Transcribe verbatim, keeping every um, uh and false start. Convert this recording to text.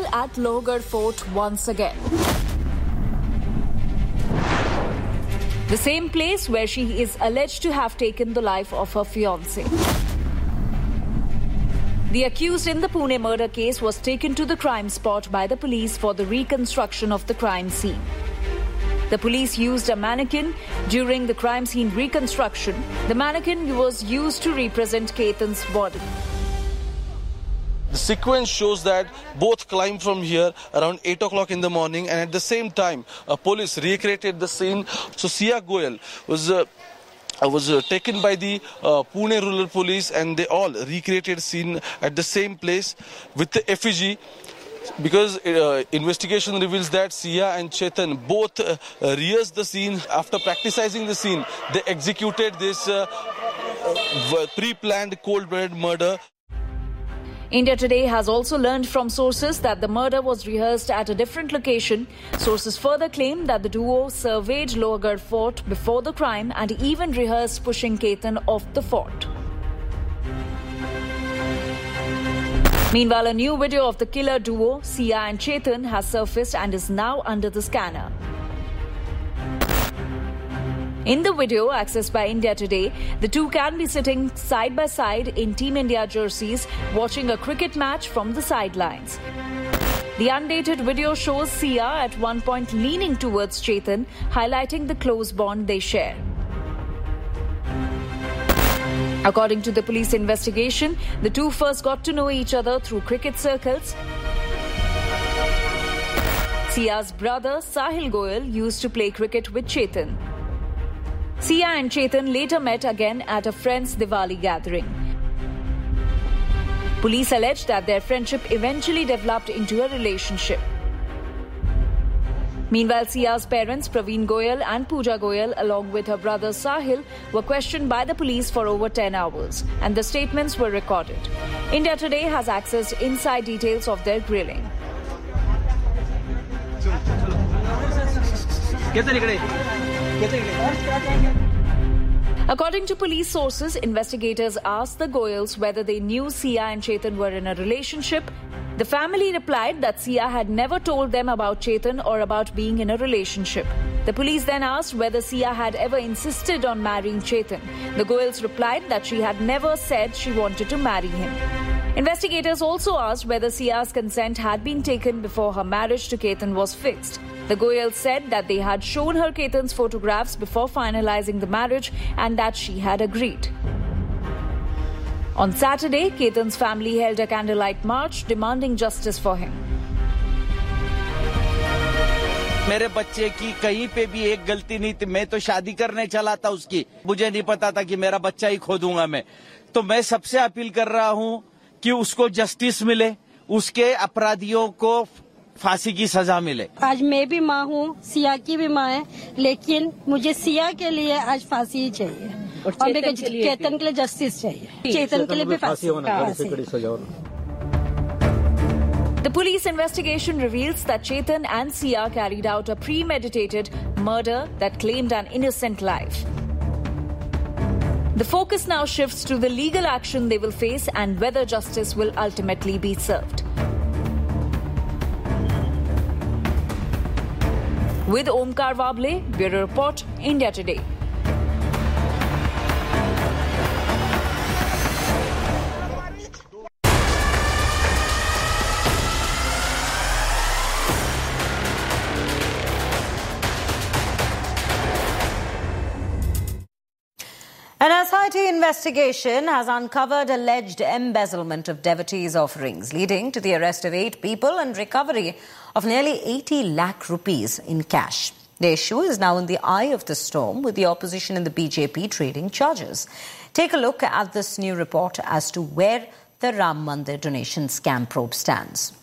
trouble at Lohargarh Fort once again. The same place where she is alleged to have taken the life of her fiancé. The accused in the Pune murder case was taken to the crime spot by the police for the reconstruction of the crime scene. The police used a mannequin during the crime scene reconstruction. The mannequin was used to represent Ketan's body. The sequence shows that both climbed from here around eight o'clock in the morning, and at the same time, uh, police recreated the scene. So Sia Goyal was uh, was uh, taken by the uh, Pune Rural Police, and they all recreated scene at the same place with the effigy. Because uh, investigation reveals that Sia and Chetan both uh, uh, rehearsed the scene. After practicing the scene, they executed this uh, uh, pre-planned cold-blooded murder. India Today has also learned from sources that the murder was rehearsed at a different location. Sources further claim that the duo surveyed Lohargarh Fort before the crime and even rehearsed pushing Ketan off the fort. Meanwhile, a new video of the killer duo, Sia and Chetan, has surfaced and is now under the scanner. In the video, accessed by India Today, the two can be sitting side by side in Team India jerseys, watching a cricket match from the sidelines. The undated video shows Sia at one point leaning towards Chetan, highlighting the close bond they share. According to the police investigation, the two first got to know each other through cricket circles. Sia's brother, Sahil Goyal, used to play cricket with Chetan. Sia and Chetan later met again at a friend's Diwali gathering. Police alleged that their friendship eventually developed into a relationship. Meanwhile, Sia's parents, Praveen Goyal and Pooja Goyal, along with her brother Sahil, were questioned by the police for over ten hours, and the statements were recorded. India Today has accessed inside details of their grilling. According to police sources, investigators asked the Goyals whether they knew Sia and Chetan were in a relationship. The family replied that Sia had never told them about Chetan or about being in a relationship. The police then asked whether Sia had ever insisted on marrying Chetan. The Goyals replied that she had never said she wanted to marry him. Investigators also asked whether Sia's consent had been taken before her marriage to Ketan was fixed. The Goyals said that they had shown her Ketan's photographs before finalizing the marriage and that she had agreed. On Saturday, Ketan's family held a candlelight march demanding justice for him. मेरे बच्चे की कहीं पे भी एक गलती नहीं थी. मैं तो शादी करने चला था उसकी. मुझे नहीं पता था कि मेरा बच्चा ही खो दूंगा मैं. तो मैं सबसे अपील कर रहा हूं कि उसको जस्टिस मिले, उसके अपराधियों को फांसी की सजा मिले. आज मैं भी माँ हूँ, सिया की भी माँ है, लेकिन मुझे सिया के लिए आज फांसी ही चाहिए और चेतन के लिए जस्टिस चाहिए. चेतन के लिए भी फांसी होना. The police investigation reveals that Chetan and Sia carried out a premeditated murder that claimed an innocent life. The focus now shifts to the legal action they will face and whether justice will ultimately be served. With Omkar Wable, Bureau Report, India Today. An S I T investigation has uncovered alleged embezzlement of devotees' offerings, leading to the arrest of eight people and recovery of nearly eighty lakh rupees in cash. The issue is now in the eye of the storm, with the opposition and the B J P trading charges. Take a look at this new report as to where the Ram Mandir donation scam probe stands.